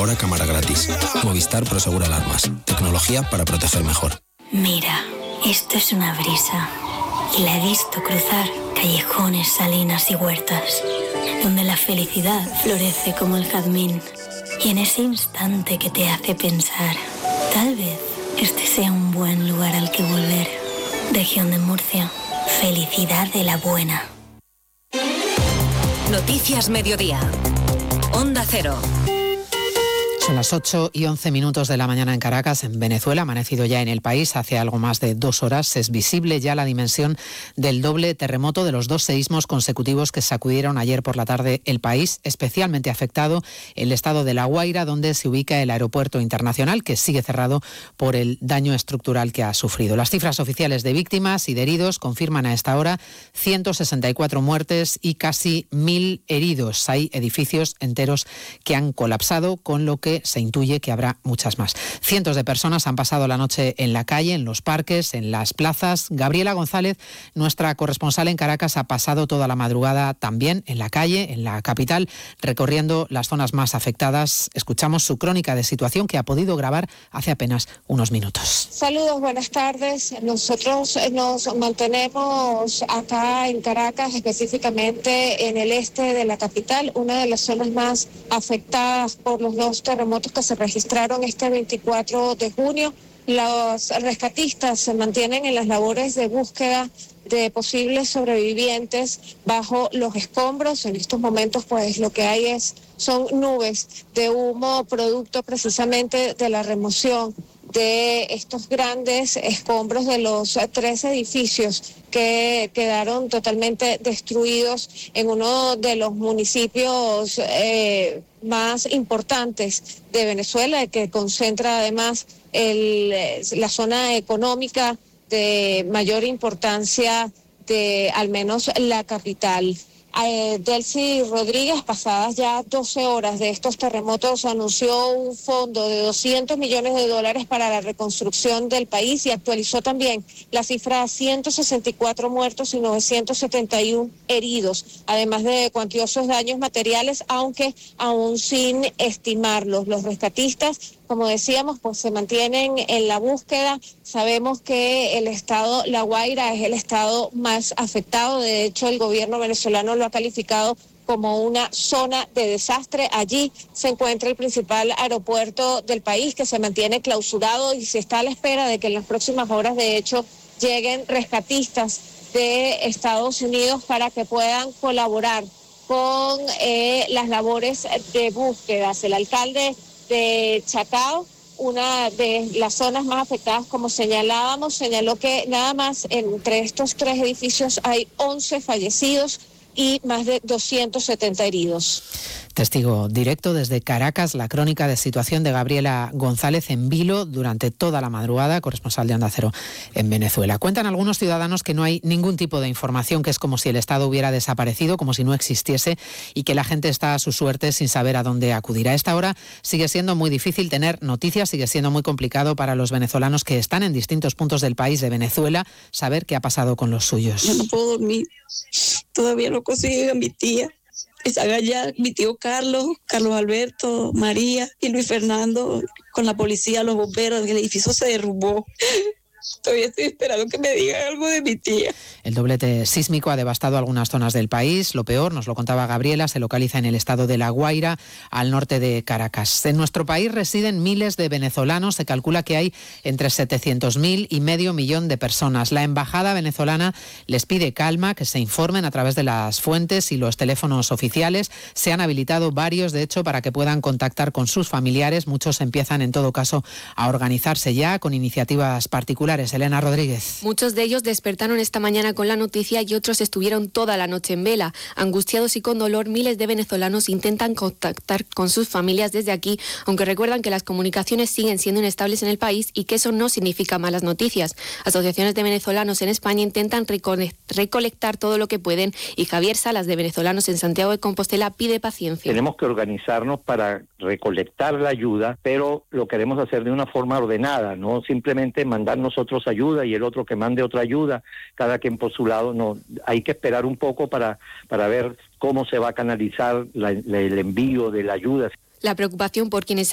Ahora cámara gratis. Movistar Prosegura Alarmas. Tecnología para proteger mejor. Mira, esto es una brisa. Y la he visto cruzar callejones, salinas y huertas, donde la felicidad florece como el jazmín. Y en ese instante que te hace pensar, tal vez este sea un buen lugar al que volver. Región de Murcia. Felicidad de la buena. Noticias Mediodía. Onda Cero. Son las 8:11 de la mañana en Caracas, en Venezuela. Ha amanecido ya en el país hace algo más de 2 horas. Es visible ya la dimensión del doble terremoto de los 2 seísmos consecutivos que sacudieron ayer por la tarde el país, especialmente afectado el estado de La Guaira, donde se ubica el aeropuerto internacional, que sigue cerrado por el daño estructural que ha sufrido. Las cifras oficiales de víctimas y de heridos confirman a esta hora 164 muertes y casi 1.000 heridos. Hay edificios enteros que han colapsado, con lo que se intuye que habrá muchas más. Cientos de personas han pasado la noche en la calle, en los parques, en las plazas. Gabriela González, nuestra corresponsal en Caracas, ha pasado toda la madrugada también en la calle, en la capital, recorriendo las zonas más afectadas. Escuchamos su crónica de situación que ha podido grabar hace apenas unos minutos. Saludos, buenas tardes. Nosotros nos mantenemos acá en Caracas, específicamente en el este de la capital, una de las zonas más afectadas por los 2 terremotos que se registraron este 24 de junio. Los rescatistas se mantienen en las labores de búsqueda de posibles sobrevivientes bajo los escombros. En estos momentos, pues, lo que hay son nubes de humo producto precisamente de la remoción de estos grandes escombros de los 3 edificios que quedaron totalmente destruidos en uno de los municipios más importantes de Venezuela, que concentra además la zona económica de mayor importancia de al menos la capital. Delcy Rodríguez, pasadas ya 12 horas de estos terremotos, anunció un fondo de $200 millones para la reconstrucción del país y actualizó también la cifra a 164 muertos y 971 heridos, además de cuantiosos daños materiales, aunque aún sin estimarlos. Los rescatistas, como decíamos, pues se mantienen en la búsqueda. Sabemos que el estado La Guaira es el estado más afectado. De hecho, el gobierno venezolano lo ha calificado como una zona de desastre. Allí se encuentra el principal aeropuerto del país, que se mantiene clausurado, y se está a la espera de que en las próximas horas, de hecho, lleguen rescatistas de Estados Unidos para que puedan colaborar con las labores de búsquedas. El alcalde de Chacao, una de las zonas más afectadas, como señalábamos, señaló que nada más entre estos 3 edificios hay 11 fallecidos y más de 270 heridos. Testigo directo desde Caracas, la crónica de situación de Gabriela González en vilo durante toda la madrugada, corresponsal de Onda Cero en Venezuela. Cuentan algunos ciudadanos que no hay ningún tipo de información, que es como si el Estado hubiera desaparecido, como si no existiese, y que la gente está a su suerte sin saber a dónde acudir. A esta hora sigue siendo muy difícil tener noticias, sigue siendo muy complicado para los venezolanos que están en distintos puntos del país de Venezuela saber qué ha pasado con los suyos. Yo no puedo dormir, todavía no consigo a mi tía. Están allá mi tío Carlos Alberto, María y Luis Fernando con la policía, los bomberos. El edificio se derrumbó. Todavía estoy esperando que me digan algo de mi tía. El doblete sísmico ha devastado algunas zonas del país. Lo peor, nos lo contaba Gabriela, se localiza en el estado de La Guaira, al norte de Caracas. En nuestro país residen miles de venezolanos. Se calcula que hay entre 700.000 y medio millón de personas. La embajada venezolana les pide calma, que se informen a través de las fuentes y los teléfonos oficiales. Se han habilitado varios, de hecho, para que puedan contactar con sus familiares. Muchos empiezan, en todo caso, a organizarse ya con iniciativas particulares. Elena Rodríguez. Muchos de ellos despertaron esta mañana con la noticia y otros estuvieron toda la noche en vela. Angustiados y con dolor, miles de venezolanos intentan contactar con sus familias desde aquí, aunque recuerdan que las comunicaciones siguen siendo inestables en el país y que eso no significa malas noticias. Asociaciones de venezolanos en España intentan recolectar todo lo que pueden y Javier Salas, de Venezolanos en Santiago de Compostela, pide paciencia. Tenemos que organizarnos para recolectar la ayuda, pero lo queremos hacer de una forma ordenada, no simplemente mandar nosotros ayuda y el otro que mande otra ayuda, cada quien por su lado. No, hay que esperar un poco para ver cómo se va a canalizar el envío de la ayuda. La preocupación por quienes